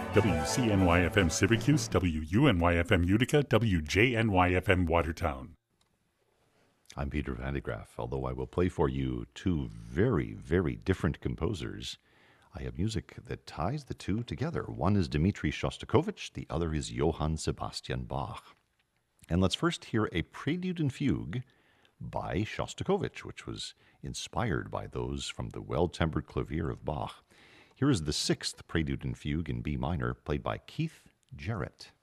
WCNY-FM Syracuse, WUNY-FM Utica, WJNY-FM Watertown. I'm Peter Van de Graaff. Although I will play for you two very, very different composers, I have music that ties the two together. One is Dmitri Shostakovich, the other is Johann Sebastian Bach. And let's first hear a prelude and fugue by Shostakovich, which was inspired by those from the Well-Tempered Clavier of Bach. Here is the sixth prelude and fugue in B minor, played by Keith Jarrett.